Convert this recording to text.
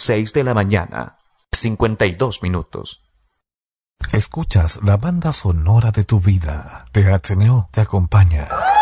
6 de la mañana, 52 minutos. Escuchas la banda sonora de tu vida. THNO te acompaña.